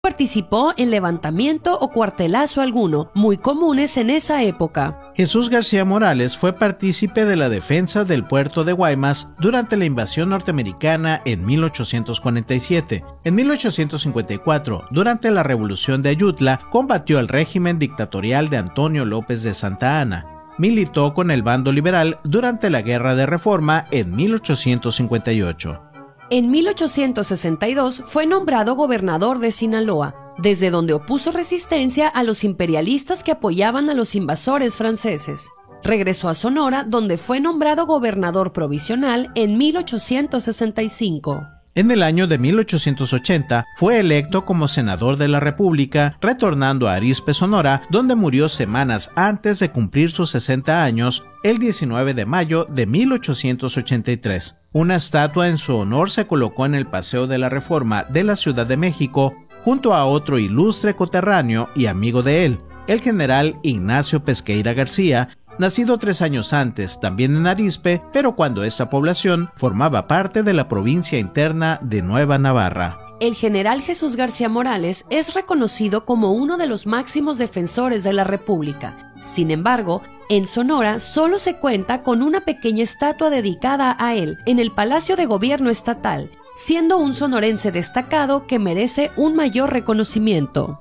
Participó en levantamiento o cuartelazo alguno, muy comunes en esa época. Jesús García Morales fue partícipe de la defensa del puerto de Guaymas durante la invasión norteamericana en 1847. En 1854, durante la Revolución de Ayutla, combatió el régimen dictatorial de Antonio López de Santa Anna. Militó con el bando liberal durante la Guerra de Reforma en 1858. En 1862 fue nombrado gobernador de Sinaloa, desde donde opuso resistencia a los imperialistas que apoyaban a los invasores franceses. Regresó a Sonora, donde fue nombrado gobernador provisional en 1865. En el año de 1880 fue electo como senador de la República, retornando a Arizpe, Sonora, donde murió semanas antes de cumplir sus 60 años, el 19 de mayo de 1883. Una estatua en su honor se colocó en el Paseo de la Reforma de la Ciudad de México, junto a otro ilustre coterráneo y amigo de él, el general Ignacio Pesqueira García, nacido 3 años antes, también en Arizpe, pero cuando esta población formaba parte de la provincia interna de Nueva Navarra. El general Jesús García Morales es reconocido como uno de los máximos defensores de la República. Sin embargo, en Sonora solo se cuenta con una pequeña estatua dedicada a él en el Palacio de Gobierno Estatal, siendo un sonorense destacado que merece un mayor reconocimiento.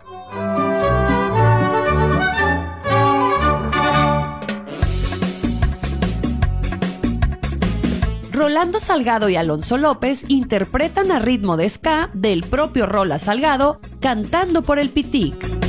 Rolando Salgado y Alonso López interpretan a ritmo de ska del propio Rola Salgado, Cantando por el Pitic.